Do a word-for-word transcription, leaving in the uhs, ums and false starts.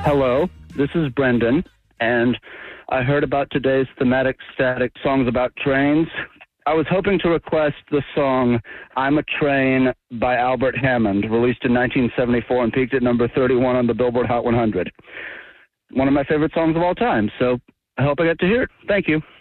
Hello, this is Brendan, and I heard about today's thematic static songs about trains. I was hoping to request the song I'm a Train by Albert Hammond, released in nineteen seventy-four and peaked at number thirty-one on the Billboard Hot one hundred. One of my favorite songs of all time, so I hope I get to hear it. Thank you.